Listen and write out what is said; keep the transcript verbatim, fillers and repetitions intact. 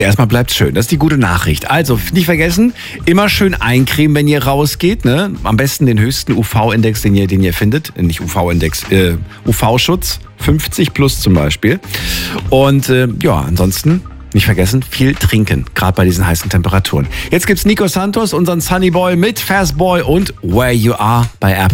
Erstmal bleibt's schön. Das ist die gute Nachricht. Also, nicht vergessen, immer schön eincremen, wenn ihr rausgeht. Ne? Am besten den höchsten U V-Index, den ihr, den ihr findet. Nicht U V-Index, äh, U V-Schutz. fünfzig plus zum Beispiel. Und äh, ja, ansonsten nicht vergessen, viel trinken. Gerade bei diesen heißen Temperaturen. Jetzt gibt's Nico Santos, unseren Sunny Boy mit Fast Boy und Where You Are bei R P